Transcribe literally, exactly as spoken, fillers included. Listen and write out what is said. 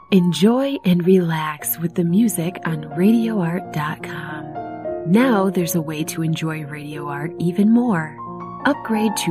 Enjoy and relax with the music on radio art dot com. Now there's a way to enjoy Radio Art even more. Upgrade to